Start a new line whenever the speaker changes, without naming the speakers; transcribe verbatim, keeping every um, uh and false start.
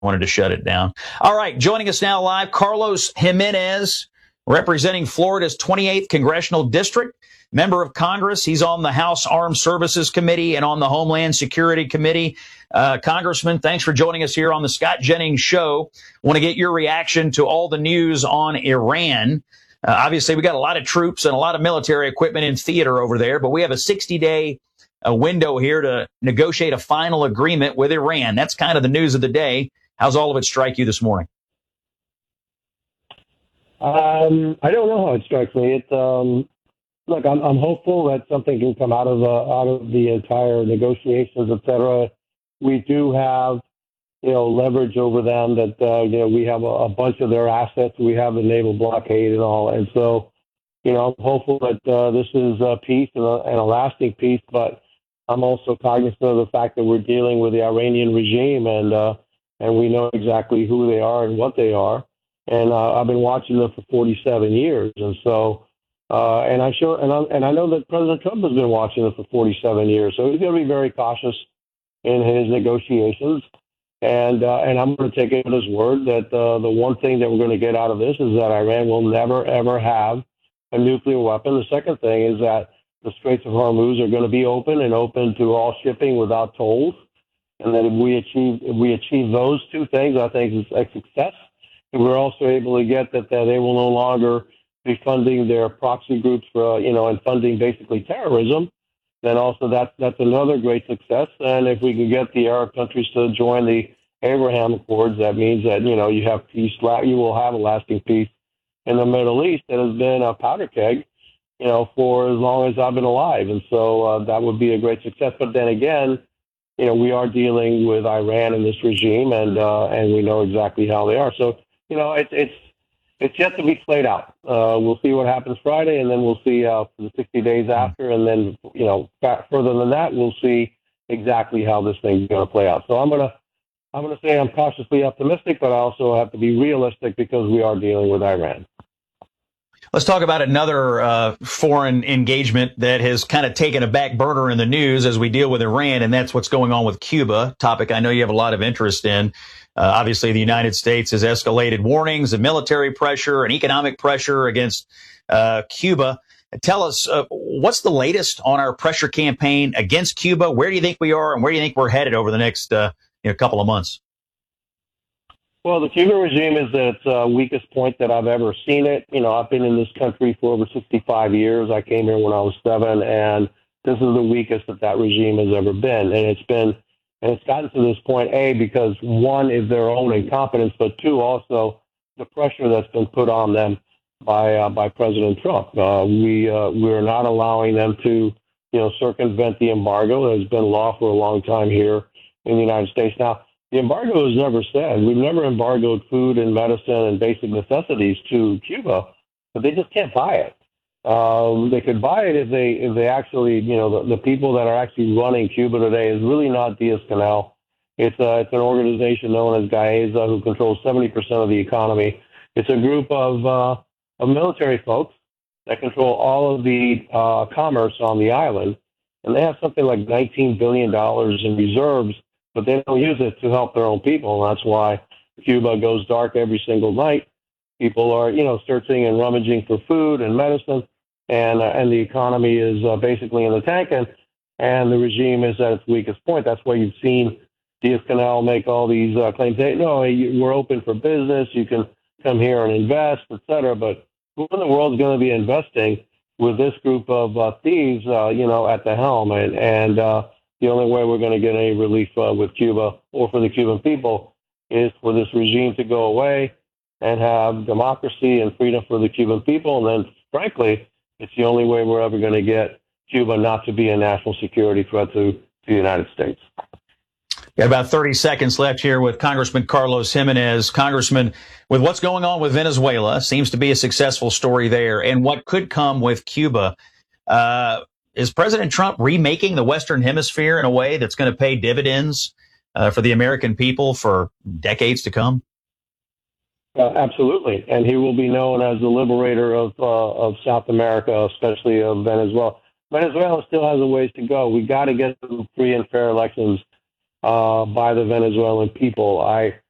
wanted to shut it down. All right, joining us now live, Carlos Gimenez, representing Florida's twenty-eighth Congressional District, member of Congress. He's on the House Armed Services Committee and on the Homeland Security Committee. Uh, Congressman, thanks for joining us here on the Scott Jennings Show. Want to get your reaction to all the news on Iran. Uh, obviously, we got a lot of troops and a lot of military equipment in theater over there, but we have a sixty-day uh, window here to negotiate a final agreement with Iran. That's kind of the news of the day. How's all of it strike you this morning?
Um, I don't know how it strikes me. It, um, look, I'm, I'm hopeful that something can come out of the out of the entire negotiations, et cetera. We do have, you know, leverage over them. That uh, you know, we have a, a bunch of their assets. We have the naval blockade and all, and so, you know, I'm hopeful that uh, this is a peace and a, and a lasting peace. But I'm also cognizant of the fact that we're dealing with the Iranian regime, and uh, and we know exactly who they are and what they are. And uh, I've been watching them for forty-seven years, and so, uh, and I sure, and I, and I know that President Trump has been watching them for forty-seven years. So he's going to be very cautious in his negotiations, and uh, and I'm going to take it at his word that uh, the one thing that we're going to get out of this is that Iran will never ever have a nuclear weapon. The second thing is that the Straits of Hormuz are going to be open and open to all shipping without tolls, and that if we achieve if we achieve those two things, I think it's a success. And we're also able to get that, that they will no longer be funding their proxy groups for, uh, you know, and funding basically terrorism. Then also that's, that's another great success. And if we can get the Arab countries to join the Abraham Accords, that means that, you know, you have peace, you will have a lasting peace in the Middle East that has been a powder keg, you know, for as long as I've been alive. And so uh, that would be a great success. But then again, you know, we are dealing with Iran and this regime, and uh, and we know exactly how they are. So, you know, it, it's it's yet to be played out. Uh, we'll see what happens Friday, and then we'll see uh, for the sixty days after, and then, you know, further than that, we'll see exactly how this thing's going to play out. So I'm gonna I'm gonna say I'm cautiously optimistic, but I also have to be realistic because we are dealing with Iran.
Let's talk about another uh, foreign engagement that has kind of taken a back burner in the news as we deal with Iran, and that's what's going on with Cuba, topic I know you have a lot of interest in. Uh, obviously, the United States has escalated warnings and military pressure and economic pressure against uh, Cuba. Tell us, uh, what's the latest on our pressure campaign against Cuba? Where do you think we are, and where do you think we're headed over the next uh, you know, couple of months?
Well, the Cuban regime is at its uh, weakest point that I've ever seen it. You know, I've been in this country for over sixty-five years. I came here when I was seven, and this is the weakest that that regime has ever been. And it's been, and it's gotten to this point, A, because one is their own incompetence, but two, also the pressure that's been put on them by uh, by President Trump. Uh, we uh, we're not allowing them to, you know, circumvent the embargo. There's been law for a long time here in the United States. Now, the embargo is never said. We've never embargoed food and medicine and basic necessities to Cuba, but they just can't buy it. Um, they could buy it if they if they actually, you know, the, the people that are actually running Cuba today is really not Diaz-Canel. It's a, it's an organization known as Gaeza, who controls seventy percent of the economy. It's a group of uh, of military folks that control all of the uh, commerce on the island, and they have something like nineteen billion dollars in reserves, but they don't use it to help their own people. And that's why Cuba goes dark every single night. People are, you know, searching and rummaging for food and medicine, and uh, and the economy is uh, basically in the tank, and, and the regime is at its weakest point. That's why you've seen Diaz-Canel make all these uh, claims. They, no, we're open for business. You can come here and invest, et cetera. But who in the world is going to be investing with this group of uh, thieves, uh, you know, at the helm? And, and uh, the only way we're going to get any relief uh, with Cuba or for the Cuban people is for this regime to go away and have democracy and freedom for the Cuban people. And then, frankly, it's the only way we're ever going to get Cuba not to be a national security threat to, to the United States.
Got about thirty seconds left here with Congressman Carlos Gimenez. Congressman, with what's going on with Venezuela, seems to be a successful story there, and what could come with Cuba. Uh, is President Trump remaking the Western Hemisphere in a way that's going to pay dividends uh, for the American people for decades to come?
Uh, absolutely, and he will be known as the liberator of uh, of South America, especially of Venezuela. Venezuela still has a ways to go. We got to get free and fair elections uh, by the Venezuelan people. I